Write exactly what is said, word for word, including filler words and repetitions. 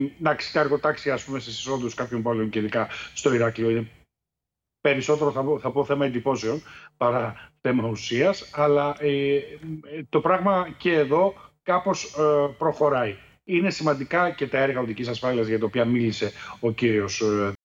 εντάξει, εργοτάξη, ας πούμε, στις εισόδους κάποιων πόλεων και ειδικά στο Ηράκλειο είναι περισσότερο, θα πω, θα πω θέμα εντυπώσεων παρά θέμα ουσίας, αλλά ε, το πράγμα και εδώ κάπως ε, προχωράει. Είναι σημαντικά και τα έργα οδικής ασφάλειας για τα οποία μίλησε ο κύριος